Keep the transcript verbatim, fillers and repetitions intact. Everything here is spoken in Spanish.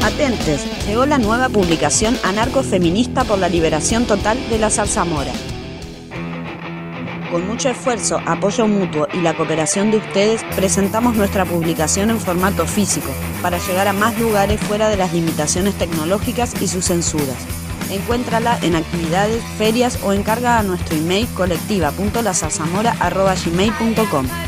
Atentes, llegó la nueva publicación Anarcofeminista por la liberación total de la zarzamora. Con mucho esfuerzo, apoyo mutuo y la cooperación de ustedes, presentamos nuestra publicación en formato físico, para llegar a más lugares fuera de las limitaciones tecnológicas y sus censuras. Encuéntrala en actividades, ferias o encarga a nuestro email colectiva punto la zarzamora arroba gmail punto com.